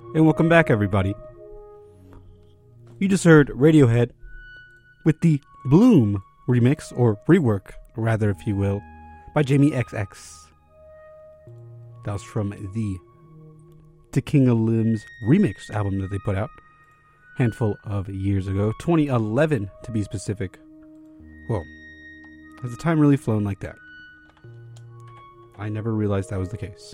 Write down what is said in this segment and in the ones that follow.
And welcome back, everybody. You just heard Radiohead with the Bloom remix, or rework, rather, if you will, by Jamie XX. That was from the To King of Limbs remix album that they put out a handful of years ago, 2011 to be specific. Whoa, has the time really flown like that? I never realized that was the case.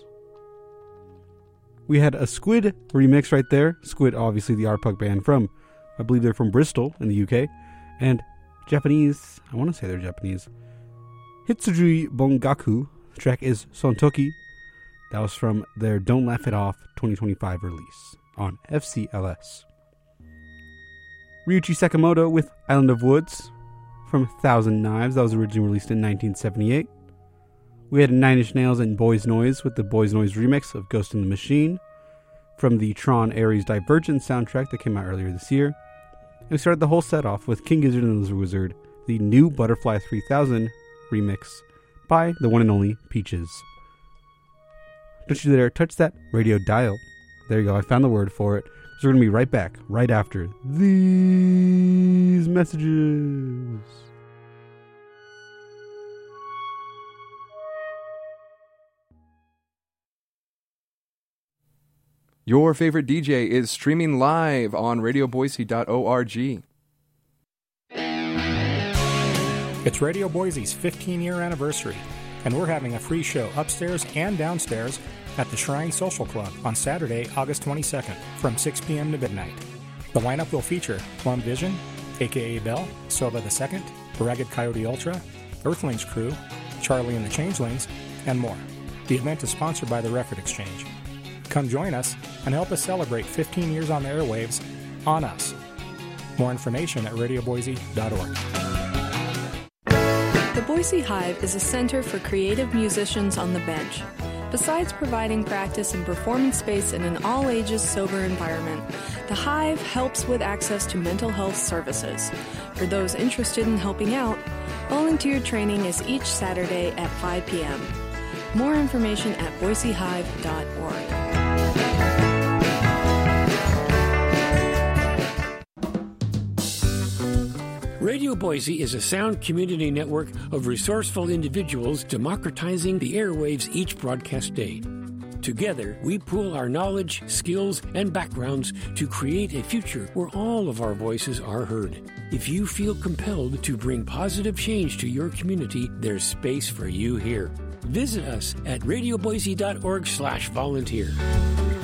We had a Squid remix right there. Squid, obviously the art punk band from, I believe they're from Bristol in the UK, and Japanese, I want to say they're Japanese, Hitsuji Bongaku. The track is Sontoki. That was from their Don't Laugh It Off 2025 release on FCLS. Ryuichi Sakamoto with Island of Woods from Thousand Knives. That was originally released in 1978. We had Nine Inch Nails and Boys Noise with the Boys Noise remix of Ghost in the Machine from the Tron Ares Divergent soundtrack that came out earlier this year. And we started the whole set off with King Gizzard and the Lizard Wizard, the new Butterfly 3000 remix by the one and only Peaches. Don't you dare touch that radio dial. There you go, I found the word for it. So we're going to be right back, right after these messages. Your favorite DJ is streaming live on radioboise.org. It's Radio Boise's 15-year anniversary, and we're having a free show upstairs and downstairs at the Shrine Social Club on Saturday, August 22nd from 6 p.m. to midnight. The lineup will feature Plum Vision, a.k.a. Bell, Silva II, Ragged Coyote Ultra, Earthlings Crew, Charlie and the Changelings, and more. The event is sponsored by the Record Exchange. Come join us and help us celebrate 15 years on the airwaves on us. More information at radioboise.org. The Boise Hive is a center for creative musicians on the bench. Besides providing practice and performance space in an all-ages sober environment, the Hive helps with access to mental health services. For those interested in helping out, volunteer training is each Saturday at 5 p.m. More information at boisehive.org. Radio Boise is a sound community network of resourceful individuals democratizing the airwaves each broadcast day. Together, we pool our knowledge, skills, and backgrounds to create a future where all of our voices are heard. If you feel compelled to bring positive change to your community, there's space for you here. Visit us at radioboise.org/volunteer.